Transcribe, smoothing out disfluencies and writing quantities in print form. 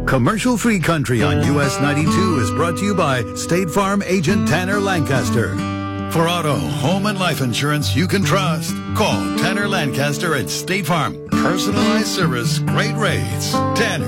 Commercial-free country on US 92 is brought to you by State Farm agent Tanner Lancaster. For auto, home, and life insurance you can trust, call Tanner Lancaster at State Farm. Personalized service, great rates. Tanner.